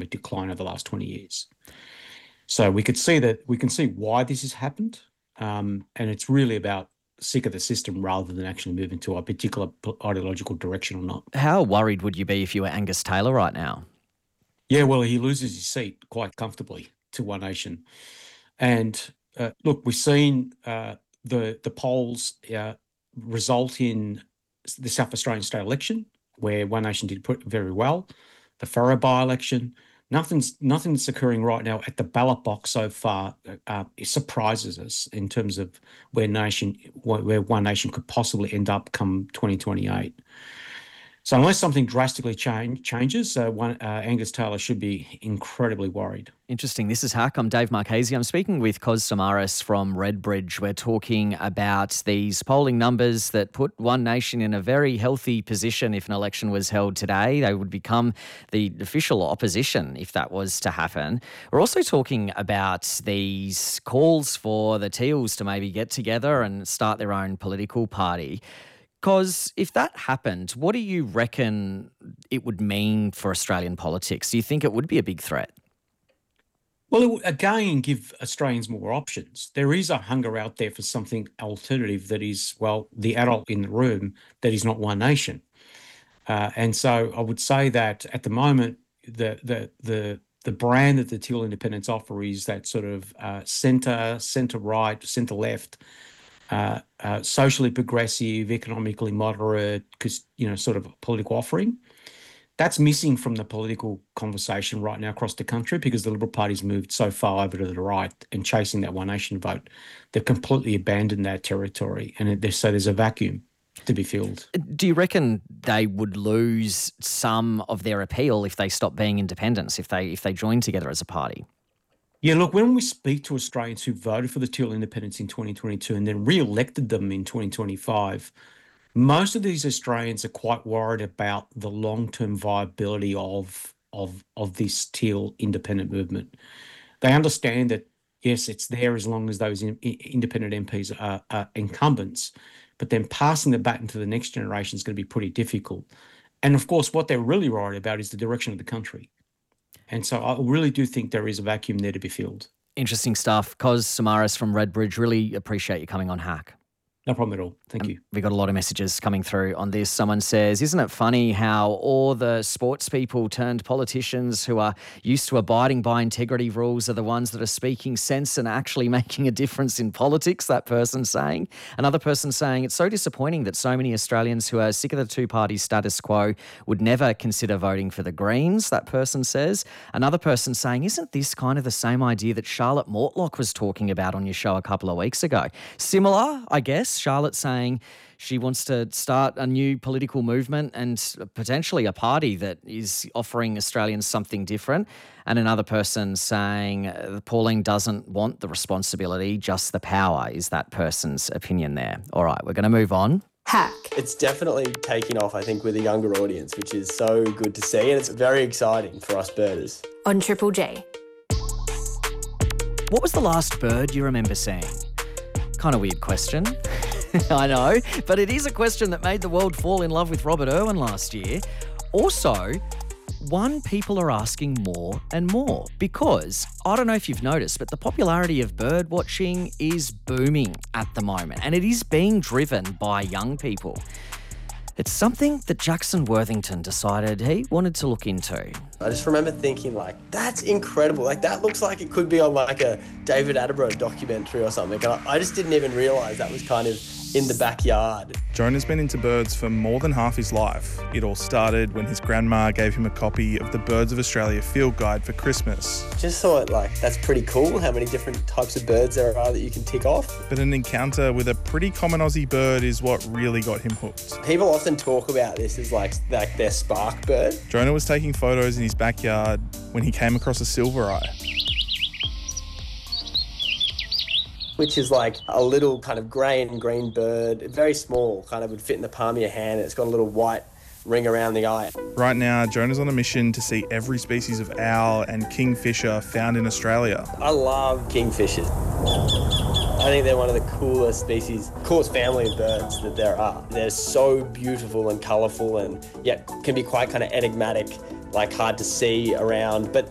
economic decline over the last 20 years. So we can see why this has happened, and it's really about sick of the system rather than actually moving to a particular ideological direction or not. How worried would you be if you were Angus Taylor right now? Yeah, well, he loses his seat quite comfortably to One Nation. And look, we've seen the polls result in the South Australian state election, where One Nation did very well. The Farrer by-election, nothing's occurring right now at the ballot box so far. It surprises us in terms of where One Nation could possibly end up come 2028. So unless something drastically changes, Angus Taylor should be incredibly worried. Interesting. This is Hack. I'm Dave Marchese. I'm speaking with Kos Samaras from Redbridge. We're talking about these polling numbers that put One Nation in a very healthy position. If an election was held today, they would become the official opposition if that was to happen. We're also talking about these calls for the Teals to maybe get together and start their own political party. Because if that happened, what do you reckon it would mean for Australian politics? Do you think it would be a big threat? Well, it would, again, give Australians more options. There is a hunger out there for something alternative that is, well, the adult in the room that is not One Nation. And so I would say that at the moment, the brand that the Teal Independents offer is that sort of centre-right, centre-left, socially progressive, economically moderate, sort of political offering. That's missing from the political conversation right now across the country because the Liberal Party's moved so far over to the right and chasing that One Nation vote. They've completely abandoned that territory, and so there's a vacuum to be filled. Do you reckon they would lose some of their appeal if they stop being independents, if they join together as a party? Yeah, look, when we speak to Australians who voted for the Teal Independents in 2022 and then re-elected them in 2025, most of these Australians are quite worried about the long-term viability of this Teal independent movement. They understand that, yes, it's there as long as those independent MPs are incumbents, but then passing the baton to the next generation is going to be pretty difficult. And of course, what they're really worried about is the direction of the country. And so I really do think there is a vacuum there to be filled. Interesting stuff. Kos Samaras from Redbridge, really appreciate you coming on Hack. No problem at all. Thank you. We got a lot of messages coming through on this. Someone says, isn't it funny how all the sports people turned politicians who are used to abiding by integrity rules are the ones that are speaking sense and actually making a difference in politics, that person saying. Another person saying, it's so disappointing that so many Australians who are sick of the two-party status quo would never consider voting for the Greens, that person says. Another person saying, isn't this kind of the same idea that Charlotte Mortlock was talking about on your show a couple of weeks ago? Similar, I guess. Charlotte saying she wants to start a new political movement and potentially a party that is offering Australians something different. And another person saying Pauline doesn't want the responsibility, just the power, is that person's opinion there. All right, we're going to move on. Hack. It's definitely taking off, I think, with a younger audience, which is so good to see. And it's very exciting for us birders. On Triple J. What was the last bird you remember seeing? Kind of weird question. I know, but it is a question that made the world fall in love with Robert Irwin last year. Also, one people are asking more and more because, I don't know if you've noticed, but the popularity of bird watching is booming at the moment, and it is being driven by young people. It's something that Jackson Worthington decided he wanted to look into. I just remember thinking, that's incredible. That looks like it could be on a David Attenborough documentary or something. And I just didn't even realise that was kind of in the backyard. Jonah's been into birds for more than half his life. It all started when his grandma gave him a copy of the Birds of Australia Field Guide for Christmas. Just thought, that's pretty cool, how many different types of birds there are that you can tick off. But an encounter with a pretty common Aussie bird is what really got him hooked. People often talk about this as their spark bird. Jonah was taking photos in his backyard when he came across a silvereye. Which is a little kind of grey and green bird, very small, kind of would fit in the palm of your hand. It's got a little white ring around the eye. Right now, Jonah's on a mission to see every species of owl and kingfisher found in Australia. I love kingfishers. I think they're one of the coolest species, coolest family of birds that there are. They're so beautiful and colourful and yet can be quite kind of enigmatic, hard to see around, but